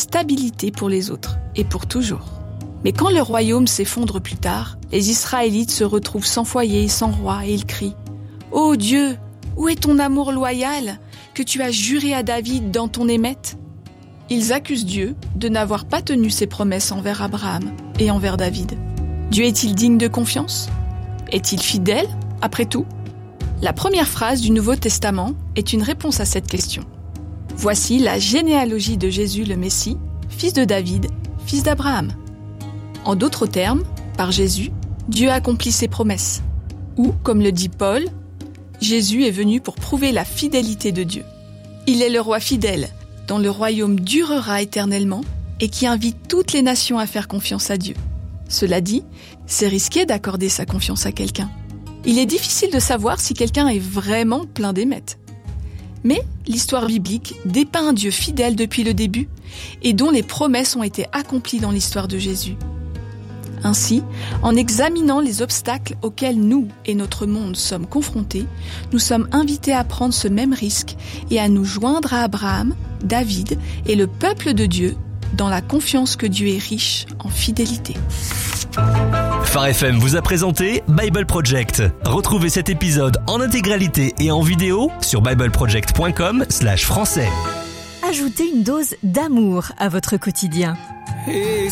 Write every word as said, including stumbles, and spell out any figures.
stabilité pour les autres et pour toujours. Mais quand le royaume s'effondre plus tard, les Israélites se retrouvent sans foyer et sans roi et ils crient « Ô Dieu, où est ton amour loyal que tu as juré à David dans ton émette ?» Ils accusent Dieu de n'avoir pas tenu ses promesses envers Abraham et envers David. Dieu est-il digne de confiance ? Est-il fidèle, après tout ? La première phrase du Nouveau Testament est une réponse à cette question. Voici la généalogie de Jésus le Messie, fils de David, fils d'Abraham. En d'autres termes, par Jésus, Dieu accomplit ses promesses. Ou, comme le dit Paul, Jésus est venu pour prouver la fidélité de Dieu. Il est le roi fidèle, dont le royaume durera éternellement et qui invite toutes les nations à faire confiance à Dieu. Cela dit, c'est risqué d'accorder sa confiance à quelqu'un. Il est difficile de savoir si quelqu'un est vraiment plein d'émettes. Mais l'histoire biblique dépeint un Dieu fidèle depuis le début et dont les promesses ont été accomplies dans l'histoire de Jésus. Ainsi, en examinant les obstacles auxquels nous et notre monde sommes confrontés, nous sommes invités à prendre ce même risque et à nous joindre à Abraham, David et le peuple de Dieu dans la confiance que Dieu est riche en fidélité. Phare F M vous a présenté Bible Project. Retrouvez cet épisode en intégralité et en vidéo sur bible project point com slash français. Ajoutez une dose d'amour à votre quotidien.